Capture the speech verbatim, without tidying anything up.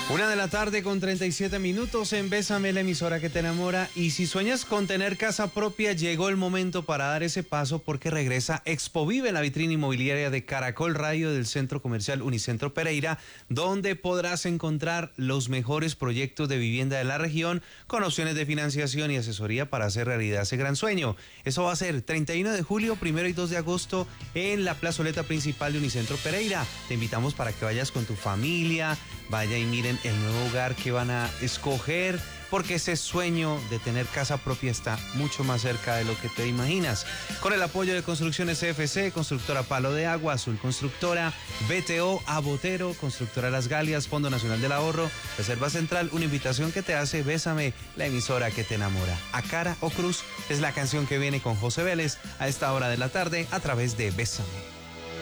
Una de la tarde con treinta y siete minutos en Bésame, la emisora que te enamora. Y si sueñas con tener casa propia, llegó el momento para dar ese paso porque regresa Expovive, la vitrina inmobiliaria de Caracol Radio del Centro Comercial Unicentro Pereira, donde podrás encontrar los mejores proyectos de vivienda de la región con opciones de financiación y asesoría para hacer realidad ese gran sueño. Eso va a ser treinta y uno de julio, primero y dos de agosto en la plazoleta principal de Unicentro Pereira. Te invitamos para que vayas con tu familia, vaya y miren el nuevo hogar que van a escoger, porque ese sueño de tener casa propia está mucho más cerca de lo que te imaginas. Con el apoyo de Construcciones C F C, Constructora Palo de Agua, Azul Constructora, B T O, Abotero, Constructora Las Galias, Fondo Nacional del Ahorro, Reserva Central, una invitación que te hace Bésame, la emisora que te enamora. A cara o cruz es la canción que viene con José Vélez a esta hora de la tarde a través de Bésame.